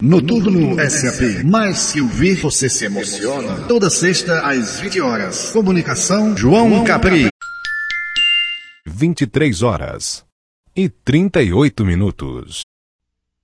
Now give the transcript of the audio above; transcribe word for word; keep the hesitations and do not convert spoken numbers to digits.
Noturno S A P. Mais que ouvir, você se emociona. Toda sexta às vinte horas. Comunicação João Capri. vinte e três horas e trinta e oito minutos.